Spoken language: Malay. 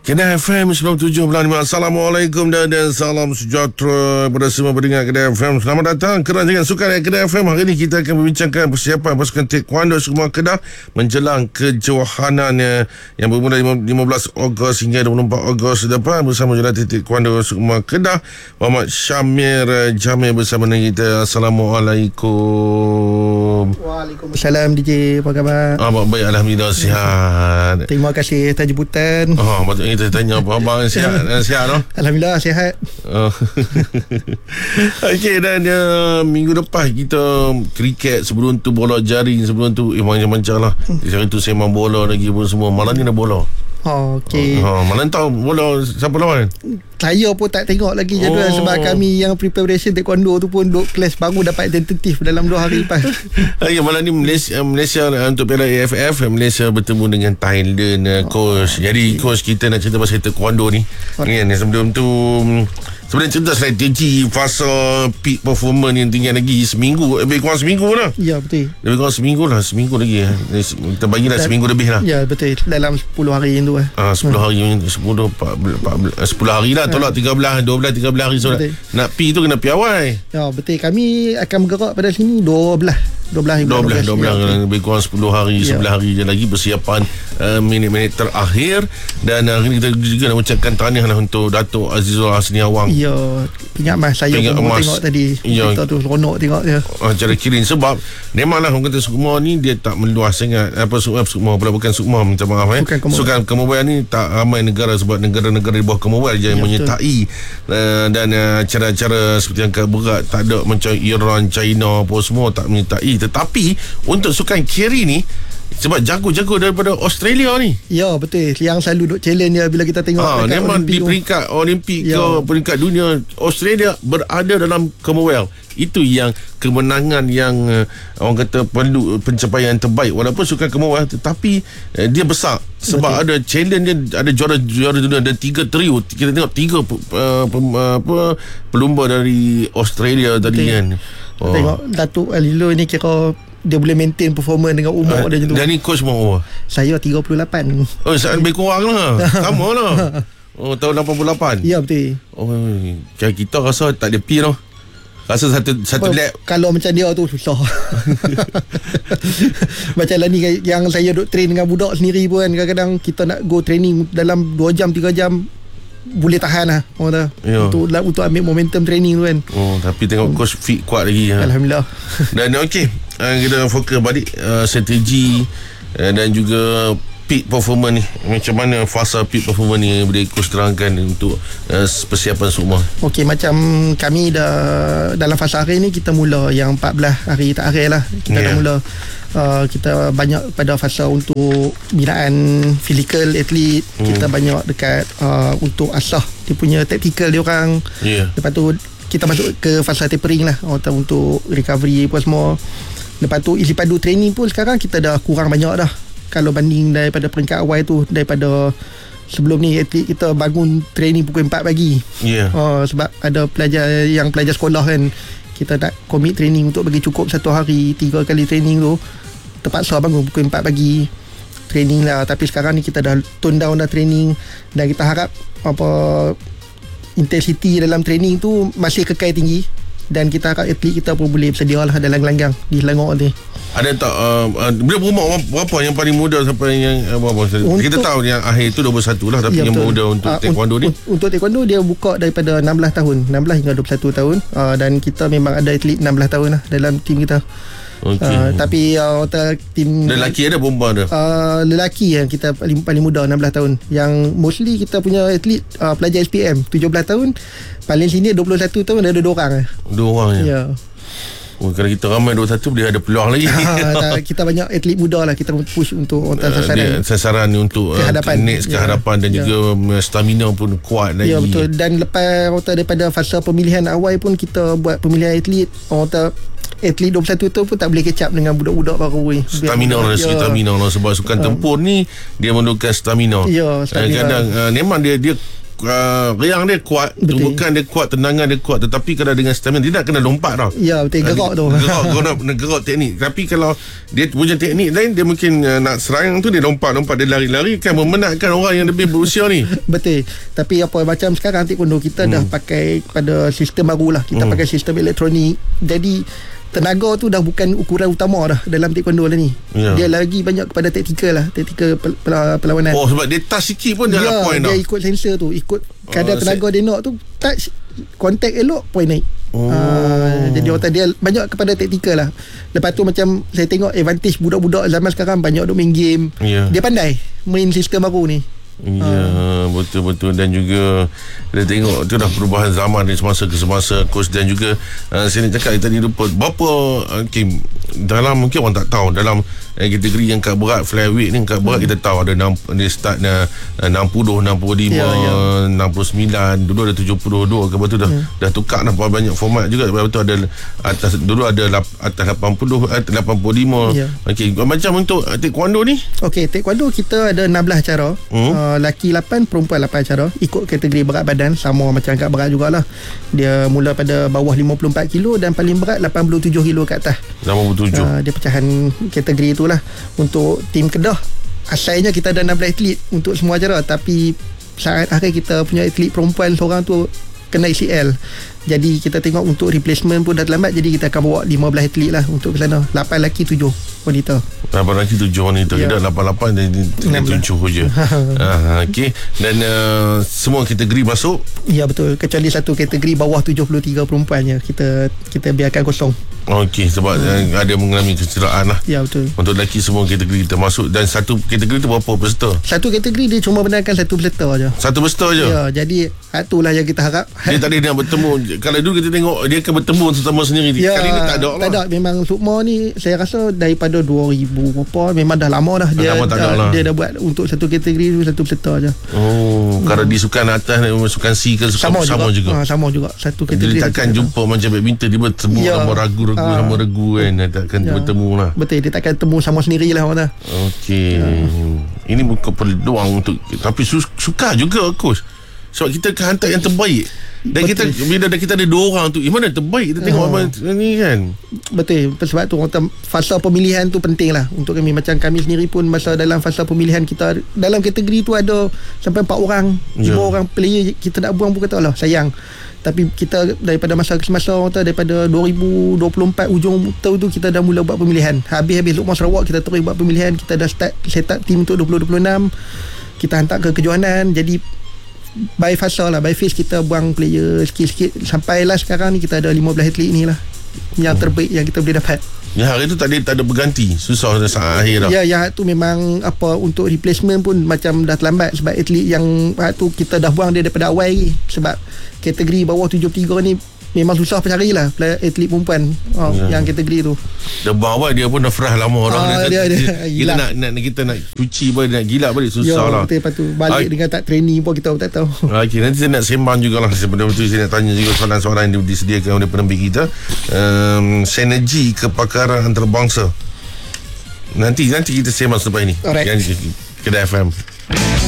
Kedah FM 97.5. Assalamualaikum dan salam sejahtera kepada semua pendengar Kedah FM. Selamat datang ke rancangan Sukan Kedah FM. Hari ini kita akan membincangkan persiapan pasukan taekwondo Sukma Kedah menjelang kejohanan yang bermula 15 Ogos hingga 24 Ogos depan bersama jurulatih taekwondo Sukma Kedah Muhammad Syamir Jamil bersama dengan kita. Assalamualaikum. Waalaikumsalam DJ, apa khabar? Baik, alhamdulillah sihat. Terima kasih atas jemputan. Patutnya kita tanya apa abang sihat no? Alhamdulillah sihat. Okey, dan minggu lepas kita kriket, sebelum tu bola jaring, sebelum tu macam-macam lah. Sekarang tu sembang bola lagi pun semua. Malam ni dah bola. Okey. Malam tahu bola siapa lawan? Saya pun tak tengok lagi jadual sebab kami yang preparation taekwondo tu pun duk kelas baru dapat tentatif dalam 2 hari lepas. Malam ni Malaysia untuk Piala AFF, Malaysia bertemu dengan Thailand. Coach, jadi coach kita nak cerita pasal taekwondo ni. Kan sebelum tu sebenarnya cerita strategi fasa peak performance yang tinggal lagi seminggu, lebih kurang seminggu lah. Ya, betul. Lebih kurang seminggu lagi. Kita bagilah seminggu lebih lah. Ya, betul. Dalam 10 hari tu 10 hari 10 hari lah. Tolak 13 hari. So nak pi tu kena pi awal. Ya, betul. Kami akan bergerak pada sini 12 hari. 12 lebih kurang 10 hari, 11 hari je lagi persiapan minit-minit terakhir. Dan hari ni kita juga nak ucapkan tahniah lah untuk Datuk Azizul Hasni Awang. Ya, ingat mas saya pun tengok tadi. Kita tu seronok tengok dia. Cara kirim sebab memanglah orang kata Sukma ni dia tak meluas sangat. Sukma pula bukan Sukma, minta maaf Sukan Commonwealth ni tak ramai negara sebab negara-negara di bawah Commonwealth je yang menyertai. Dan cara-cara seperti yang berat tak ada macam Iran, China apa semua tak menyertai. Tetapi untuk sukan carry ni sebab jago-jago daripada Australia ni. Ya, betul. Yang selalu duk challenge dia bila kita tengok memang di peringkat Olimpik ke peringkat dunia, Australia berada dalam Commonwealth. Itu yang kemenangan yang orang kata perlu pencapaian terbaik walaupun sukan Commonwealth, tetapi dia besar sebab ada challenge dia, ada juara dunia, ada 3 trio. Kita tengok 3 pelumba dari Australia tadi kan. Tengok Datuk Alilo ni kira dia boleh maintain performance dengan umur dia macam tu. Dan ni coach umur? Saya 38. Lebih kurang lah. Sama lah. Tahun 88. Ya, betul. Kita rasa tak ada pi tau. Rasa satu lap. Kalau macam dia tu susah. Macam lah ni yang saya duk train dengan budak sendiri pun kan, kadang-kadang kita nak go training dalam 2 jam 3 jam boleh tahan lah untuk ambil momentum training tu kan. Tapi tengok coach fit kuat lagi. Alhamdulillah. Dan okey, kita fokus balik strategi dan juga peak performance ni. Macam mana fasa peak performance ni boleh coach terangkan untuk persiapan semua? Okey, macam kami dah dalam fasa hari ni kita mula yang 14 hari terakhir lah. Kita dah mula kita banyak pada fasa untuk binaan fizikal atlet. Kita banyak dekat untuk asah dia punya taktikal dia orang. Lepas tu kita masuk ke fasa tapering lah untuk recovery apa semua. Lepas tu isi padu training pun sekarang kita dah kurang banyak dah kalau banding daripada peringkat awal tu. Daripada sebelum ni atlet kita bangun training pukul 4 pagi. Sebab ada pelajar sekolah kan, kita nak commit training untuk bagi cukup 1 hari 3 kali training tu, terpaksa bangun pukul 4 pagi training lah. Tapi sekarang ni kita dah tone down dah training, dan kita harap intensity dalam training tu masih kekal tinggi, dan kita harap atlet kita pun boleh bersedia lah dalam gelanggang di Selangor ni. Ada tak bila berumur berapa yang paling muda sampai yang berapa? Kita tahu yang akhir tu 21 lah, tapi yang muda untuk taekwondo ni, untuk taekwondo dia buka daripada 16 tahun 16 hingga 21 tahun. Dan kita memang ada atlet 16 tahun lah dalam tim kita. Tapi tim lelaki ada, perempuan ada? Lelaki yang kita paling muda 16 tahun. Yang mostly kita punya atlet pelajar SPM 17 tahun, paling sini 21 tahun ada 2 orang. 2 orang je? Ya. Kalau kita ramai 21 boleh ada peluang lagi. Kita banyak atlet muda lah, kita push untuk sasaran untuk next ke hadapan. Dan juga stamina pun kuat lagi. Ya, betul. Dan lepas daripada fasa pemilihan awal pun kita buat pemilihan atlet. Atlet 21 tu pun tak boleh catch up dengan budak-budak baru. Stamina lah sebab sukan tempur ni dia memerlukan stamina. Ya, stamina. Kadang memang dia riang dia kuat, tumbukan dia kuat, tendangan dia kuat, tetapi kalau dengan stamina dia nak kena lompat tau. Ya, betul, gerak tu. Gerak teknik. Tapi kalau dia punya teknik lain, dia mungkin nak serang tu dia lompat, dia lari-lari kan memenatkan orang yang lebih berusia ni. Betul. Tapi apa macam sekarang taekwondo kita dah pakai pada sistem baru lah. Kita pakai sistem elektronik. Jadi tenaga tu dah bukan ukuran utama dah dalam taekwondo lah ni. Dia lagi banyak kepada taktikal perlawanan. Oh, sebab dia touch sikit pun dia dah point dah. Dia ikut sensor tu, ikut kadar tenaga dia nak tu, touch kontak elok, point naik. Jadi orang dia banyak kepada taktikal lah. Lepas tu macam saya tengok advantage budak-budak zaman sekarang banyak duk main game. Dia pandai main sistem baru ni. Ya, betul-betul. Dan juga kita tengok tu dah perubahan zaman dari semasa ke semasa, coach. Dan juga saya nak cakap tadi lupa berapa dalam, mungkin orang tak tahu, dalam kategori yang kat berat flyweight ni, kat berat kita tahu ada dia start 60, 65, 69, dulu ada 72, lepas tu dah tukar dah banyak format juga. Lepas tu ada atas, dulu ada atas 80, 85. Okey, macam untuk taekwondo ni, taekwondo kita ada 16 cara. Laki 8, perempuan 8 cara, ikut kategori berat badan, sama macam kat berat jugalah. Dia mula pada bawah 54 kilo dan paling berat 87 kilo kat atas. 87. Dia pecahan kategori itulah. Untuk tim Kedah, asalnya kita ada 16 atlet untuk semua cara, tapi saat akhir kita punya atlet perempuan seorang tu kena ACL. Jadi kita tengok untuk replacement pun dah terlambat, jadi kita akan bawa 15 atlet lah untuk ke sana. 8 lelaki, 7 wanita. 8 lelaki, 7 wanita. Kita 88 dan 7 je. Okey. Dan semua kategori masuk? Ya, betul. Kecuali satu kategori bawah 73 perempuan je. Kita biarkan kosong. Okey, sebab ada mengalami kecederaan lah. Ya, betul. Untuk lelaki semua kategori kita masuk. Dan satu kategori tu berapa peserta? Satu kategori dia cuma benarkan satu peserta je. Satu peserta je? Ya, jadi itulah yang kita harap. Dia tak ada nak bertemu. Kalau dulu kita tengok dia akan bertemu sesama sendiri. Ya, kali ni tak ada lah. Tak ada. Memang Sukma ni saya rasa daripada 2000 berapa, memang dah lama dah. Dia dah buat untuk satu kategori tu, satu peserta je. Kalau di sukan atas, sukan C ke sama juga. Sama juga. Satu kategori. Jadi takkan jumpa macam badminton dia bertemu sama ragu kan. Takkan bertemu lah. Betul, dia takkan temu sama sendiri lah orang. Okey. Ini bukan peluang untuk, tapi suka juga coach. Sebab kita akan hantar yang terbaik. Dan betul. Bila kita ada 2 orang tu, mana terbaik kita tengok ni kan. Betul. Sebab tu fasa pemilihan tu penting lah untuk kami. Macam kami sendiri pun masa dalam fasa pemilihan kita, dalam kategori tu ada sampai 4 orang, 5 orang player kita nak buang pun kata Allah sayang. Tapi kita daripada masa ke semasa, daripada 2024 ujung tahun tu kita dah mula buat pemilihan. Habis Lukman Sarawak kita terus buat pemilihan. Kita dah set up team untuk 2026. Kita hantar ke kejohanan. Jadi by fasa lah, by phase kita buang player sikit-sikit. Sampailah sekarang ni kita ada 15 atlet ni lah yang terbaik yang kita boleh dapat. Ya, hari tu tak ada berganti. Susah saat akhir dah. Ya, yang tu memang untuk replacement pun macam dah terlambat. Sebab atlet yang tu kita dah buang dia daripada awal lagi. Sebab kategori bawah 73 ni memang susah pencari lah atlet perempuan yang kategori tu. Dah bawa dia pun dah frah lama orang kita nak cuci balik, nak gilap balik susah lah. Betul, lepas tu balik dengan tak training pun kita tak tahu. Okey, nanti saya nak sembang jugalah sebelum tu. Saya nak tanya juga soalan-soalan yang disediakan oleh penerbit kita. Sinergi kepakaran antarabangsa. Nanti kita sembang selepas ini. Alright. Kedai FM.